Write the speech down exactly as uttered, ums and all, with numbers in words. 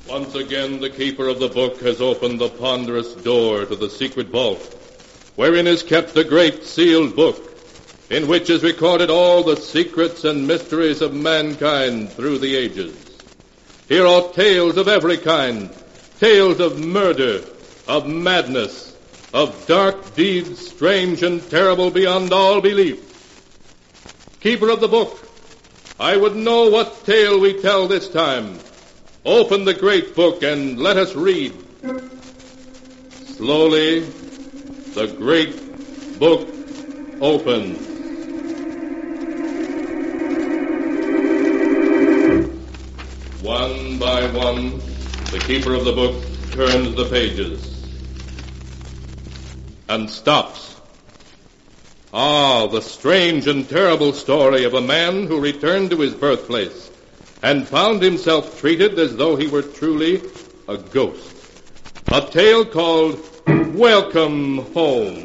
Once again, the keeper of the book has opened the ponderous door to the secret vault, wherein is kept the great sealed book, in which is recorded all the secrets and mysteries of mankind through the ages. Here are tales of every kind, tales of murder, of madness, of dark deeds strange and terrible beyond all belief. Keeper of the book, I would know what tale we tell this time. Open the great book and let us read. Slowly, the great book opens. One by one, the keeper of the book turns the pages and stops. Ah, the strange and terrible story of a man who returned to his birthplace and found himself treated as though he were truly a ghost. A tale called Welcome Home.